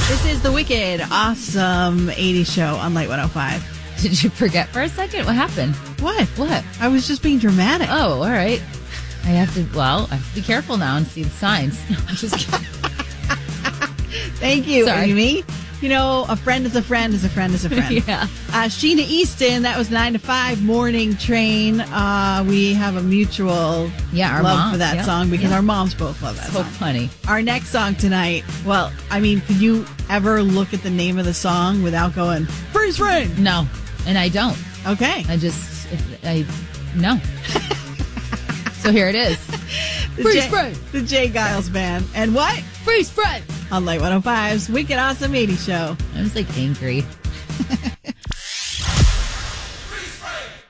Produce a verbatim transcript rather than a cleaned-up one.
This is the Wicked Awesome eighties Show on Light one oh five. Did you forget for a second? What happened? What? What? I was just being dramatic. Oh, all right. I have to, well, I have to be careful now and see the signs. No, I'm just kidding. Thank you, Sorry. Amy. You know, a friend is a friend is a friend is a friend. Yeah. Uh, Sheena Easton, that was nine to five Morning Train. Uh, we have a mutual Yeah, our love mom. for that Yeah. song because Yeah. our moms both love that So song. funny. Our next song tonight, well, I mean, could you ever look at the name of the song without going, freeze frame? No, and I don't. Okay. I just, if I, no. So here it is. The Freeze J- frame. The Jay Giles Band. And what? Freeze frame. On Light one oh five's Wicked Awesome eighties Show. I was like angry.